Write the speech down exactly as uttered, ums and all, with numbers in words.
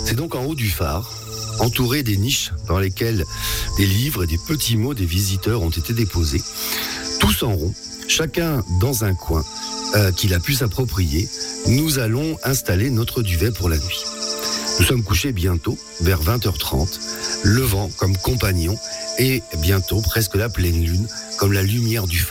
C'est donc en haut du phare, entouré des niches dans lesquelles des livres et des petits mots des visiteurs ont été déposés. Tous en rond, chacun dans un coin euh, qu'il a pu s'approprier, nous allons installer notre duvet pour la nuit. Nous sommes couchés bientôt, vers vingt heures trente, le vent comme compagnon et bientôt presque la pleine lune comme la lumière du phare.